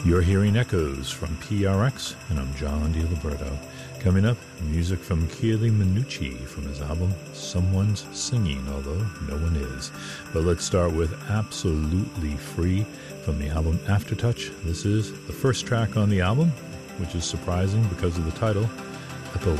You're hearing Echoes from PRX, and I'm John DiLiberto. Coming up, music from Kylie Minogue from his album Someone's Singing, although no one is. But let's start with Absolutely Free from the album Aftertouch. This is the first track on the album, which is surprising because of the title,